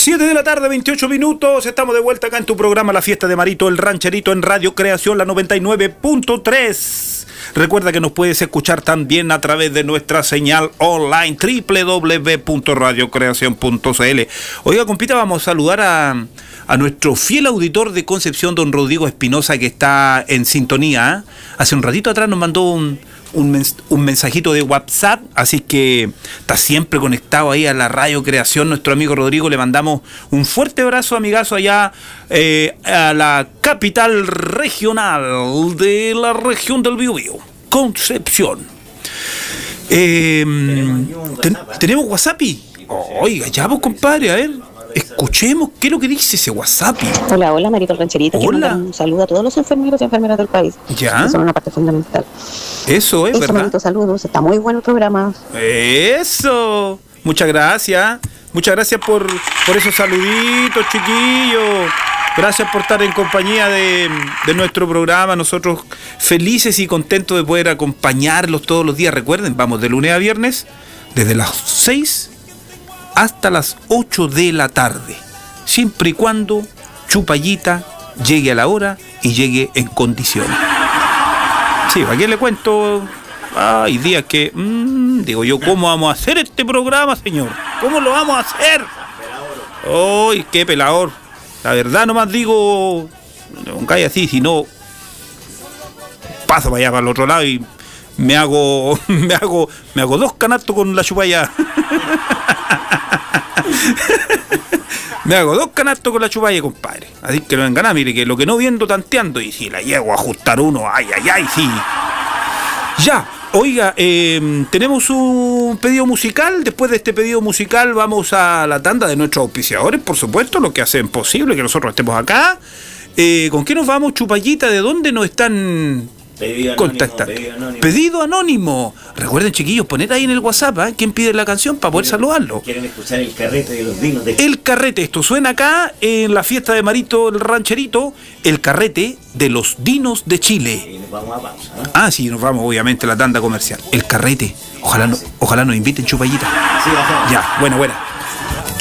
7 de la tarde, 28 minutos. Estamos de vuelta acá en tu programa La Fiesta de Marito, el Rancherito, en Radio Creación, la 99.3. Recuerda que nos puedes escuchar también a través de nuestra señal online www.radiocreacion.cl. Oiga, compita, vamos a saludar a nuestro fiel auditor de Concepción, don Rodrigo Espinosa, que está en sintonía. Hace un ratito atrás nos mandó un mensajito de WhatsApp, así que está siempre conectado ahí a la Radio Creación. Nuestro amigo Rodrigo, le mandamos un fuerte abrazo, amigazo, allá a la capital regional de la región del Biobío, Concepción. ¿Tenemos WhatsApp? Oiga, ya vos, compadre, a ver, escuchemos qué es lo que dice ese WhatsApp. Hola, hola, Marito el Rancherito. Hola. Un saludo a todos los enfermeros y enfermeras del país. Ya. Que son una parte fundamental. Eso es, ¿verdad? Marito, saludos. Está muy bueno el programa. Eso. Muchas gracias. Muchas gracias por esos saluditos, chiquillos. Gracias por estar en compañía de nuestro programa. Nosotros felices y contentos de poder acompañarlos todos los días. Recuerden, vamos de lunes a viernes, desde las 6 hasta las 8 de la tarde. Siempre y cuando Chupallita llegue a la hora y llegue en condiciones. Sí, ¿a quién le cuento? Hay días que, digo yo, ¿cómo vamos a hacer este programa, señor? ¿Cómo lo vamos a hacer? ¡Ay, qué pelador! La verdad nomás digo, no cae así, si no, paso para allá, para el otro lado y me hago 2 canastos con la chupalla. Me hago 2 canastos con la chupalla, compadre. Así que no vengan a, mire, que lo que no viendo tanteando, y si la llego a ajustar uno, ay, sí. Ya, oiga, tenemos un pedido musical. Después de este pedido musical vamos a la tanda de nuestros auspiciadores, por supuesto, lo que hacen posible que nosotros estemos acá. ¿Con qué nos vamos, Chupallita? ¿De dónde nos están contactando? Pedido anónimo. Recuerden, chiquillos, poner ahí en el WhatsApp, ¿eh? ¿Quién pide la canción para poder saludarlo? Quieren escuchar el carrete de los dinos de Chile. El carrete, esto suena acá en la fiesta de Marito, el Rancherito, el carrete de los dinos de Chile. Y nos vamos a pausa, ¿no? Ah, sí, nos vamos obviamente a la tanda comercial. El carrete. Ojalá nos inviten, Chupallita. Sí, ya, buena.